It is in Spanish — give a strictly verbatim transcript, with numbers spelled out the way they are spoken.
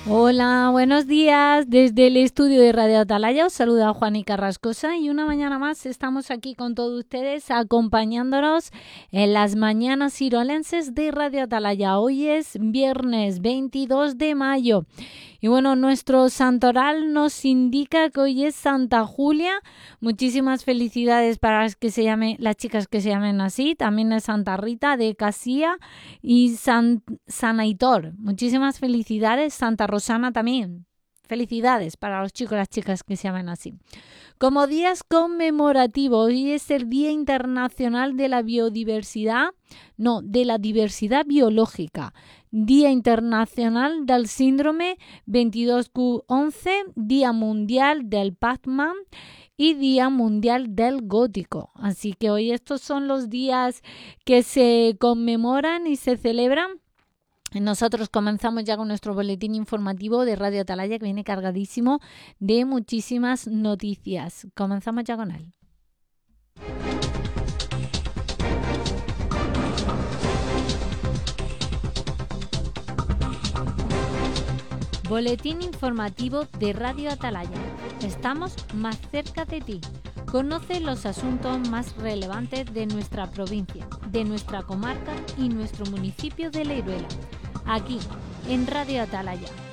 Hola, buenos días. Desde el estudio de Radio Atalaya os saluda Juani Carrascosa y una mañana más estamos aquí con todos ustedes acompañándonos en las mañanas irolenses de Radio Atalaya. Hoy es viernes veintidós de mayo y bueno, nuestro santoral nos indica que hoy es Santa Julia. Muchísimas felicidades para las que se llamen, las chicas que se llamen así. También es Santa Rita de Casía y San, San Aitor. Muchísimas felicidades. Santa Rosana también. Felicidades para los chicos y las chicas que se llaman así. Como días conmemorativos, hoy es el Día Internacional de la Biodiversidad, no, de la Diversidad Biológica. Día Internacional del Síndrome veintidós Q once, Día Mundial del Pac-Man y Día Mundial del Gótico. Así que hoy estos son los días que se conmemoran y se celebran. Nosotros comenzamos ya con nuestro boletín informativo de Radio Atalaya, que viene cargadísimo de muchísimas noticias. Comenzamos ya con él. Boletín informativo de Radio Atalaya. Estamos más cerca de ti. Conoce los asuntos más relevantes de nuestra provincia, de nuestra comarca y nuestro municipio de Leiruela. Aquí, en Radio Atalaya.